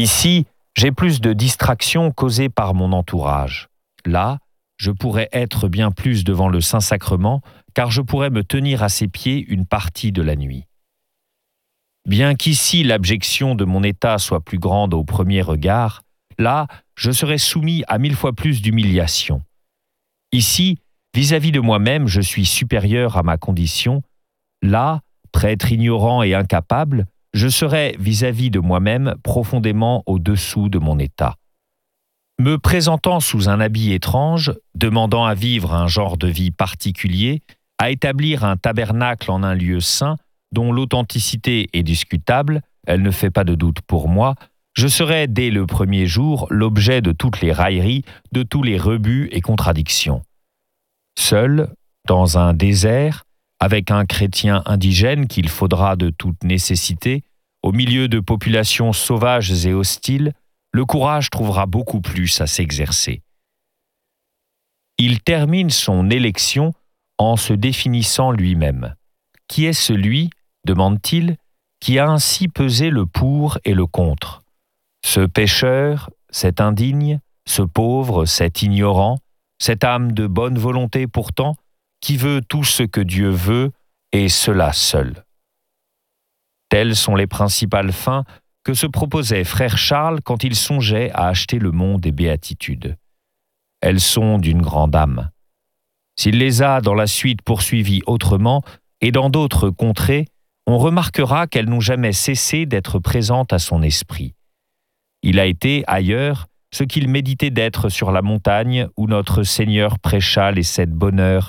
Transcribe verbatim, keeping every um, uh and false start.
Ici, j'ai plus de distractions causées par mon entourage. Là, je pourrais être bien plus devant le Saint-Sacrement, car je pourrais me tenir à ses pieds une partie de la nuit. Bien qu'ici l'abjection de mon état soit plus grande au premier regard, là, je serais soumis à mille fois plus d'humiliation. Ici, vis-à-vis de moi-même, je suis supérieur à ma condition. Là, prêtre ignorant et incapable, je serais vis-à-vis de moi-même profondément au-dessous de mon état. Me présentant sous un habit étrange, demandant à vivre un genre de vie particulier, à établir un tabernacle en un lieu saint, dont l'authenticité est discutable, elle ne fait pas de doute pour moi, je serais dès le premier jour l'objet de toutes les railleries, de tous les rebuts et contradictions. Seul, dans un désert, avec un chrétien indigène qu'il faudra de toute nécessité, au milieu de populations sauvages et hostiles, le courage trouvera beaucoup plus à s'exercer. Il termine son élection en se définissant lui-même. Qui est celui, demande-t-il, qui a ainsi pesé le pour et le contre? Ce pécheur, cet indigne, ce pauvre, cet ignorant, cette âme de bonne volonté pourtant, qui veut tout ce que Dieu veut, et cela seul. Telles sont les principales fins que se proposait frère Charles quand il songeait à acheter le mont des Béatitudes. Elles sont d'une grande âme. S'il les a dans la suite poursuivies autrement et dans d'autres contrées, on remarquera qu'elles n'ont jamais cessé d'être présentes à son esprit. Il a été, ailleurs, ce qu'il méditait d'être sur la montagne où notre Seigneur prêcha les sept bonheurs